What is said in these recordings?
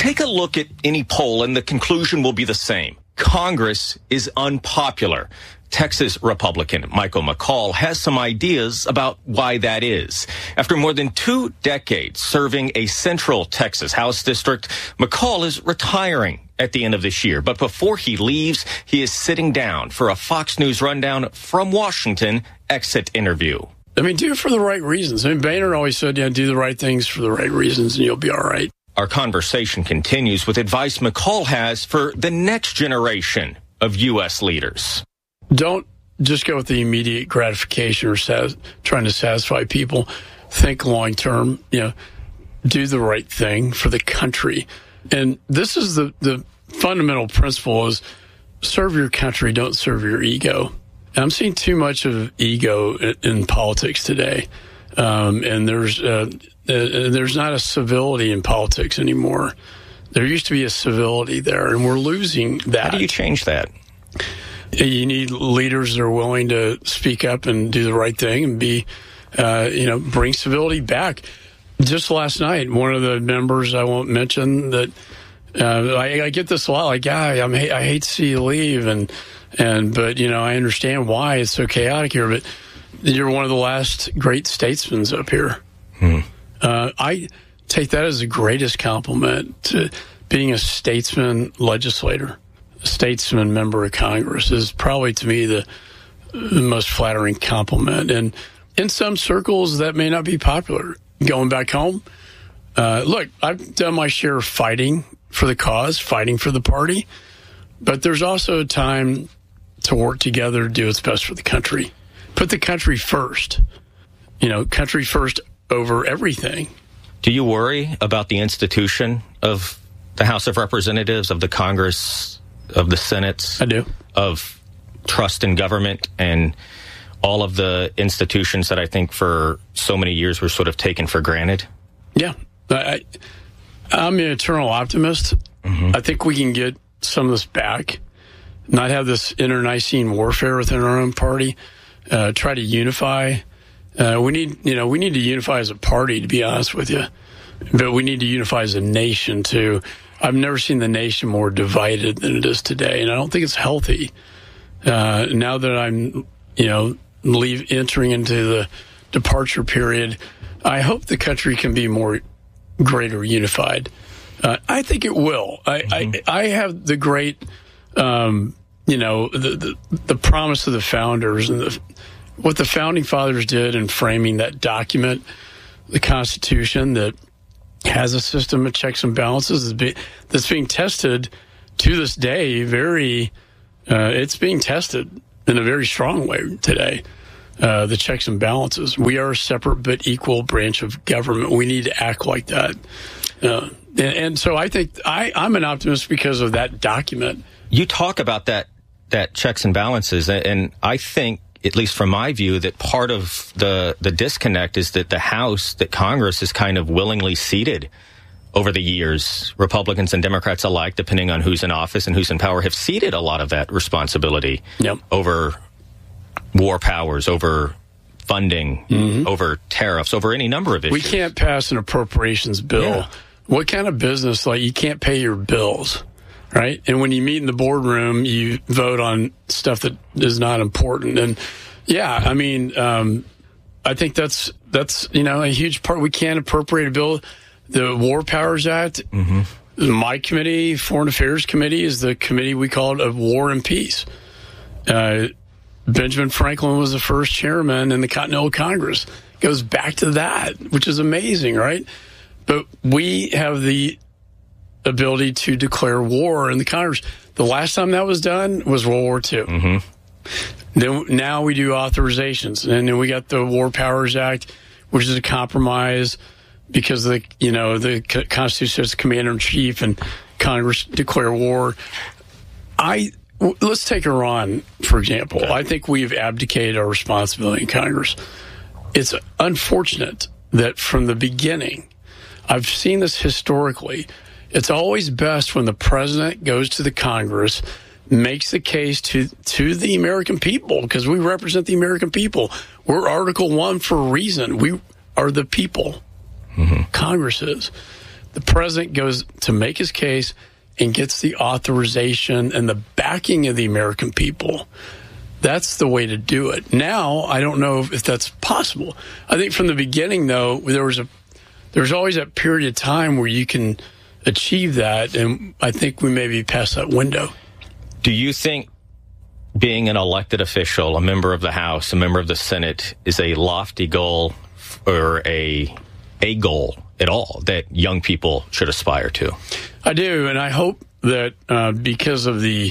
Take a look at any poll and the conclusion will be the same. Congress is unpopular. Texas Republican Michael McCaul has some ideas about why that is. After more than 2 decades serving a central Texas House district, McCaul is retiring at the end of this year. But before he leaves, he is sitting down for a Fox News Rundown from Washington exit interview. I mean, do it for the right reasons. I mean, Boehner always said, do the right things for the right reasons and you'll be all right. Our conversation continues with advice McCaul has for the next generation of U.S. leaders. Don't just go with the immediate gratification or trying to satisfy people. Think long term, do the right thing for the country. And this is the fundamental principle is serve your country, don't serve your ego. And I'm seeing too much of ego in politics today. And there's not a civility in politics anymore. There used to be a civility there, and we're losing that. How do you change that? You need leaders that are willing to speak up and do the right thing and bring civility back. Just last night, one of the members, I won't mention that, I get this a lot, like, I hate to see you leave, but I understand why it's so chaotic here, but you're one of the last great statesmen up here. I take that as the greatest compliment to being a statesman legislator. A statesman member of Congress is probably, to me, the most flattering compliment. And in some circles, that may not be popular. Going back home, look, I've done my share of fighting for the cause, fighting for the party, but there's also a time to work together to do what's best for the country. Put the country first. Country first over everything. Do you worry about the institution of the House of Representatives, of the Congress, of the Senate? I do. Of trust in government and all of the institutions that I think for so many years were sort of taken for granted? Yeah. I'm an eternal optimist. Mm-hmm. I think we can get some of this back, not have this internecine warfare within our own party, try to unify. We need to unify as a party, to be honest with you, but we need to unify as a nation too. I've never seen the nation more divided than it is today, and I don't think it's healthy. Now that I'm, entering into the departure period, I hope the country can be greater unified. I think it will. I have the great, the promise of the founders and what the founding fathers did in framing that document, the Constitution that has a system of checks and balances that's being tested to this day. It's being tested in a very strong way today. The checks and balances. We are a separate but equal branch of government. We need to act like that. And so I think I'm an optimist because of that document. You talk about that checks and balances, and I think, at least from my view, that part of the disconnect is that the House, that Congress is kind of willingly ceded over the years. Republicans and Democrats alike, depending on who's in office and who's in power, have ceded a lot of that responsibility over war powers, over funding, over tariffs, over any number of issues. We can't pass an appropriations bill. Yeah. What kind of business, you can't pay your bills, right? And when you meet in the boardroom, you vote on stuff that is not important. And I think that's a huge part. We can't appropriate a bill. The War Powers Act, my committee, Foreign Affairs Committee, is the committee we called of War and Peace. Benjamin Franklin was the first chairman in the Continental Congress. It goes back to that, which is amazing, right? But we have the ability to declare war in the Congress. The last time that was done was World War II. Then now we do authorizations, and then we got the War Powers Act, which is a compromise because the Constitution says Commander in Chief and Congress declare war. Let's take Iran, for example. Okay. I think we've abdicated our responsibility in Congress. It's unfortunate that from the beginning, I've seen this historically, it's always best when the president goes to the Congress, makes the case to the American people, because we represent the American people. We're Article 1 for a reason. We are the people. Congress is. The president goes to make his case and gets the authorization and the backing of the American people. That's the way to do it. Now, I don't know if that's possible. I think from the beginning, though, there was always that period of time where you can achieve that, and I think we may be past that window. Do you think being an elected official, a member of the House, a member of the Senate, is a lofty goal or a goal at all that young people should aspire to? I do, and I hope that because of the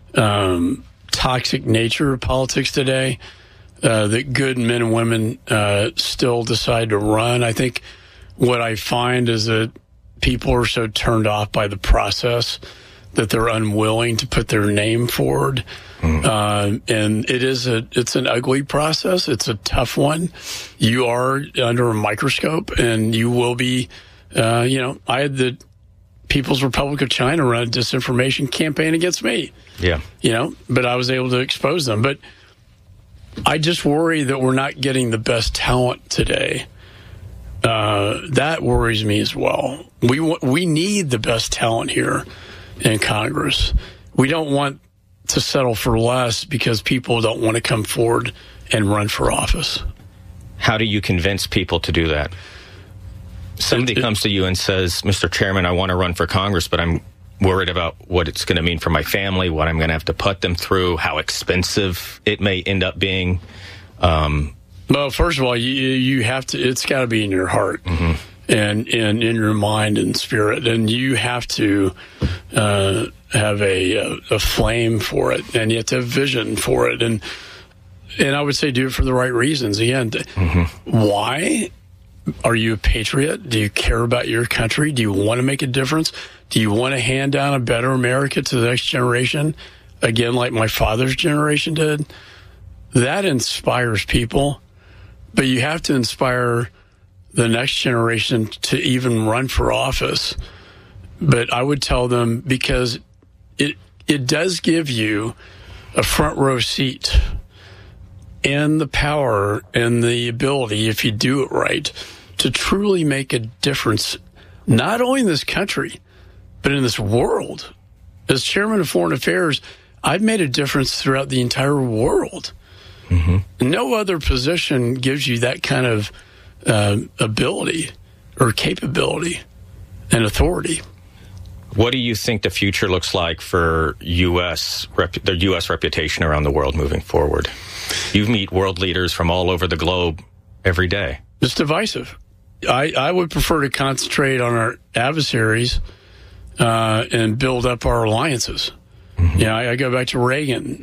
toxic nature of politics today, that good men and women still decide to run. I think what I find is that people are so turned off by the process that they're unwilling to put their name forward. And it's an ugly process. It's a tough one. You are under a microscope, and you will be, I had the People's Republic of China run a disinformation campaign against me. Yeah. But I was able to expose them. But I just worry that we're not getting the best talent today. That worries me as well. We need the best talent here in Congress. We don't want to settle for less because people don't want to come forward and run for office. How do you convince people to do that? Somebody comes to you and says, Mr. Chairman, I want to run for Congress, but I'm worried about what it's going to mean for my family, what I'm going to have to put them through, how expensive it may end up being. Well, first of all, you have to. It's got to be in your heart and in your mind and spirit, and you have to have a flame for it, and you have to have vision for it, and I would say do it for the right reasons. Again, why? Are you a patriot? Do you care about your country? Do you want to make a difference? Do you want to hand down a better America to the next generation? Again, like my father's generation did? That inspires people, but you have to inspire the next generation to even run for office. But I would tell them, because it does give you a front row seat and the power and the ability, if you do it right, to truly make a difference, not only in this country, but in this world. As chairman of Foreign Affairs, I've made a difference throughout the entire world. No other position gives you that kind of ability or capability and authority. What do you think the future looks like for the U.S. reputation around the world moving forward? You meet world leaders from all over the globe every day. It's divisive. I would prefer to concentrate on our adversaries and build up our alliances. I go back to Reagan,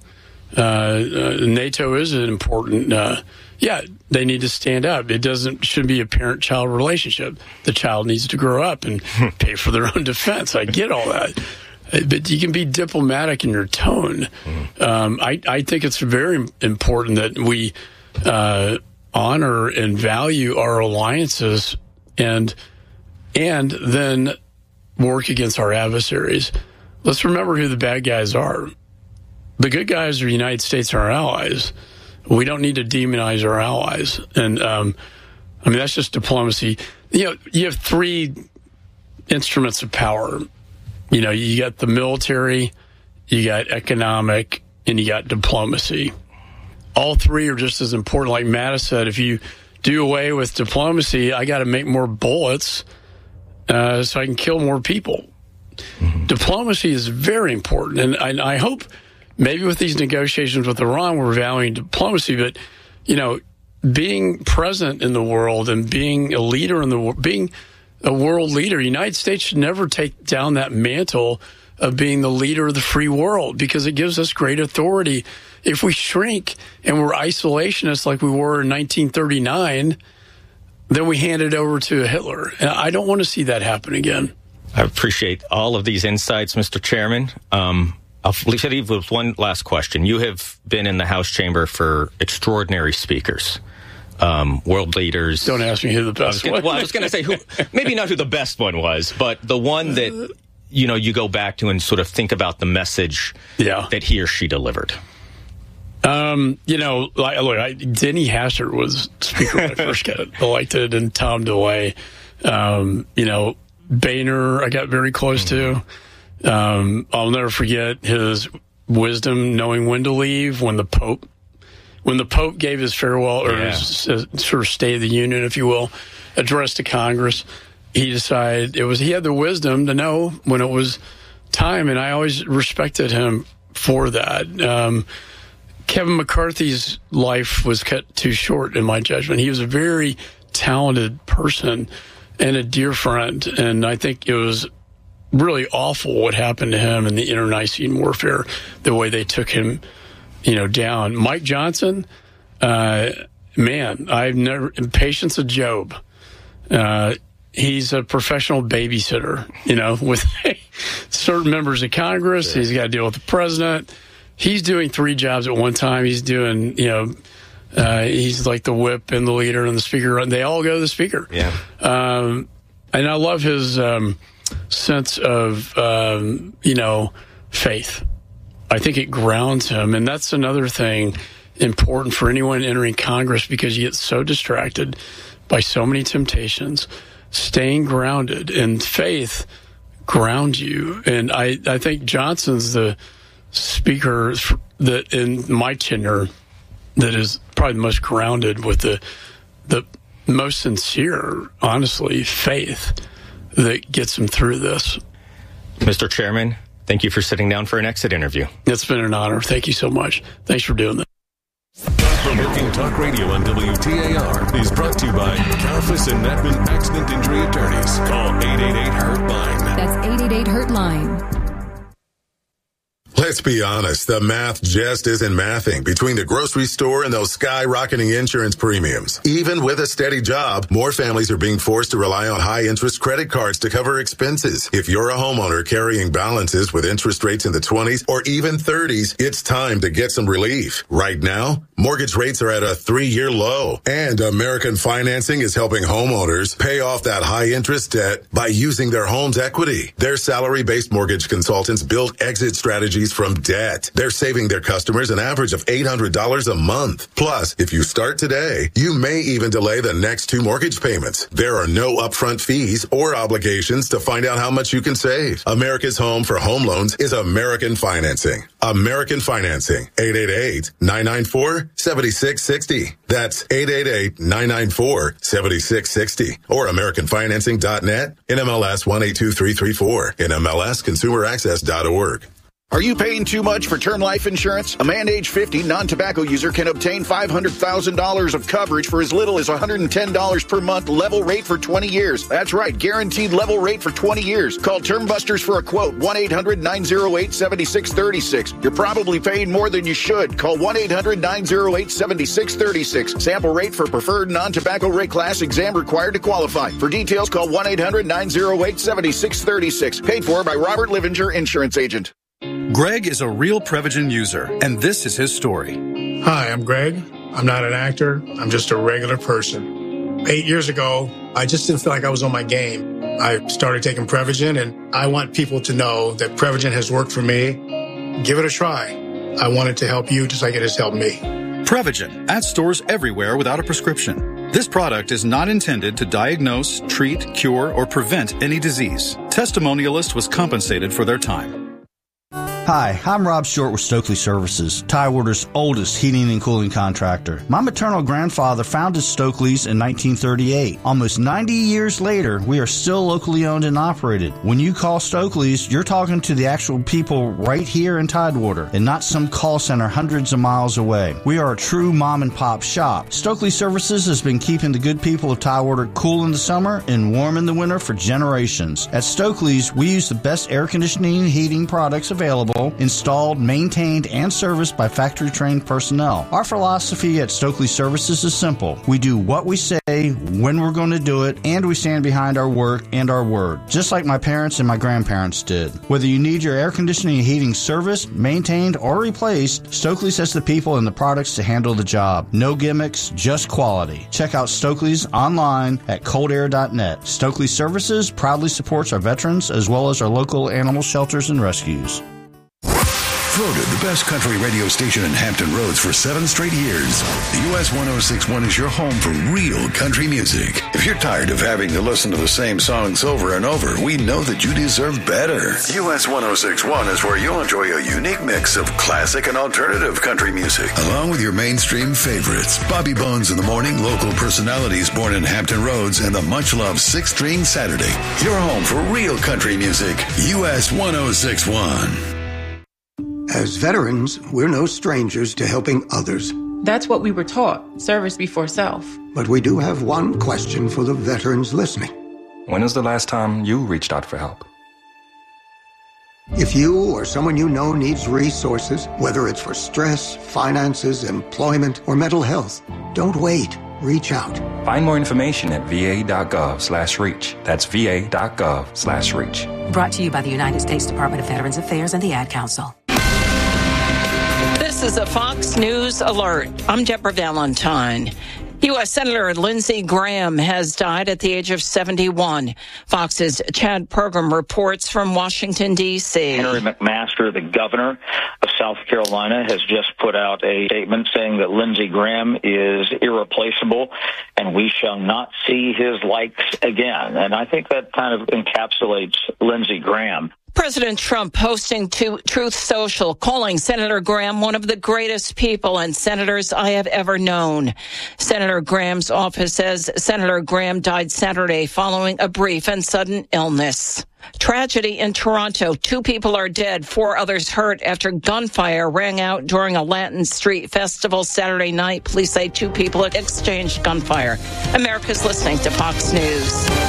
NATO is an important, they need to stand up. It shouldn't be a parent-child relationship. The child needs to grow up and pay for their own defense. I get all that. But you can be diplomatic in your tone. I think it's very important that we honor and value our alliances and then work against our adversaries. Let's remember who the bad guys are. The good guys are the United States and our allies. We don't need to demonize our allies. And, that's just diplomacy. You have three instruments of power. You got the military, you got economic, and you got diplomacy. All three are just as important. Like Mattis said, if you do away with diplomacy, I got to make more bullets so I can kill more people. Diplomacy is very important. And I hope maybe with these negotiations with Iran, we're valuing diplomacy. But, being present in the world and being a leader in the world, being a world leader, the United States should never take down that mantle of being the leader of the free world, because it gives us great authority. If we shrink and we're isolationists like we were in 1939, then we hand it over to Hitler. And I don't want to see that happen again. I appreciate all of these insights, Mr. Chairman. I'll leave with one last question. You have been in the House chamber for extraordinary speakers, world leaders. Don't ask me who the best one was. Well, I was going to say, maybe not who the best one was, but the one that, you go back to and sort of think about the message that he or she delivered. Denny Hastert was speaker when I first got elected, and Tom DeLay. Boehner, I got very close to. I'll never forget his wisdom, knowing when to leave. When the Pope gave his farewell or his sort of State of the Union, if you will, address to Congress, he decided he had the wisdom to know when it was time, and I always respected him for that. Kevin McCarthy's life was cut too short, in my judgment. He was a very talented person and a dear friend, and I think it was really awful what happened to him in the internecine warfare, the way they took him, down. Mike Johnson, man, Patience of Job. He's a professional babysitter, with certain members of Congress. He's got to deal with the president. He's doing 3 jobs at one time. He's doing, he's like the whip and the leader and the speaker, and they all go to the speaker. Yeah. And I love his sense of, faith. I think it grounds him, and that's another thing important for anyone entering Congress, because you get so distracted by so many temptations. Staying grounded, and faith grounds you. And I think Johnson's the speaker that in my tenure that is probably the most grounded, with the most sincere, honestly, faith that gets him through this. Mr. Chairman, thank you for sitting down for an exit interview. It's been an honor. Thank you so much. Thanks for doing that. Thought-provoking talk radio on WTAR is brought to you by Kalfas and Natman Accident Injury Attorneys. Call 888-HURT-LINE. That's 888-HURT-LINE. Let's be honest, the math just isn't mathing between the grocery store and those skyrocketing insurance premiums. Even with a steady job, more families are being forced to rely on high-interest credit cards to cover expenses. If you're a homeowner carrying balances with interest rates in the 20s or even 30s, it's time to get some relief. Right now, mortgage rates are at a 3-year low, and American Financing is helping homeowners pay off that high-interest debt by using their home's equity. Their salary-based mortgage consultants build exit strategies from debt. They're saving their customers an average of $800 a month. Plus, if you start today, you may even delay the next 2 mortgage payments. There are no upfront fees or obligations to find out how much you can save. America's home for home loans is American Financing. American Financing, 888-994-7660. That's 888-994-7660. Or AmericanFinancing.net, NMLS 182334, NMLSConsumerAccess.org. Are you paying too much for term life insurance? A man age 50 non-tobacco user can obtain $500,000 of coverage for as little as $110 per month, level rate for 20 years. That's right, guaranteed level rate for 20 years. Call Term Busters for a quote, 1-800-908-7636. You're probably paying more than you should. Call 1-800-908-7636. Sample rate for preferred non-tobacco rate class, exam required to qualify. For details, call 1-800-908-7636. Paid for by Robert Livinger, Insurance Agent. Greg is a real Prevagen user, and this is his story. Hi, I'm Greg. I'm not an actor. I'm just a regular person. 8 years ago, I just didn't feel like I was on my game. I started taking Prevagen, and I want people to know that Prevagen has worked for me. Give it a try. I want it to help you just like it has helped me. Prevagen, at stores everywhere without a prescription. This product is not intended to diagnose, treat, cure, or prevent any disease. Testimonialist was compensated for their time. Hi, I'm Rob Short with Stokely Services, Tidewater's oldest heating and cooling contractor. My maternal grandfather founded Stokely's in 1938. Almost 90 years later, we are still locally owned and operated. When you call Stokely's, you're talking to the actual people right here in Tidewater and not some call center hundreds of miles away. We are a true mom and pop shop. Stokely Services has been keeping the good people of Tidewater cool in the summer and warm in the winter for generations. At Stokely's, we use the best air conditioning and heating products available, installed, maintained, and serviced by factory-trained personnel. Our philosophy at Stokely Services is simple. We do what we say, when we're going to do it, and we stand behind our work and our word, just like my parents and my grandparents did. Whether you need your air conditioning and heating serviced, maintained, or replaced, Stokely's has the people and the products to handle the job. No gimmicks, just quality. Check out Stokely's online at coldair.net. Stokely Services proudly supports our veterans as well as our local animal shelters and rescues. Voted the best country radio station in Hampton Roads for 7 straight years. US 1061 is your home for real country music. If you're tired of having to listen to the same songs over and over, we know that you deserve better. US 1061 is where you'll enjoy a unique mix of classic and alternative country music, along with your mainstream favorites. Bobby Bones in the morning, local personalities born in Hampton Roads, and the much-loved 6-String Saturday. Your home for real country music. US 1061. As veterans, we're no strangers to helping others. That's what we were taught, service before self. But we do have one question for the veterans listening. When was the last time you reached out for help? If you or someone you know needs resources, whether it's for stress, finances, employment, or mental health, don't wait. Reach out. Find more information at va.gov/reach. That's va.gov/reach. Brought to you by the United States Department of Veterans Affairs and the Ad Council. This is a Fox News alert. I'm Deborah Valentine. U.S. Senator Lindsey Graham has died at the age of 71. Fox's Chad Pergram reports from Washington, D.C. Henry McMaster, the governor of South Carolina, has just put out a statement saying that Lindsey Graham is irreplaceable and we shall not see his likes again. And I think that kind of encapsulates Lindsey Graham. President Trump posting to Truth Social, calling Senator Graham one of the greatest people and senators I have ever known. Senator Graham's office says Senator Graham died Saturday following a brief and sudden illness. Tragedy in Toronto. 2 people are dead, 4 others hurt after gunfire rang out during a Latin Street festival Saturday night. Police say 2 people exchanged gunfire. America's listening to Fox News.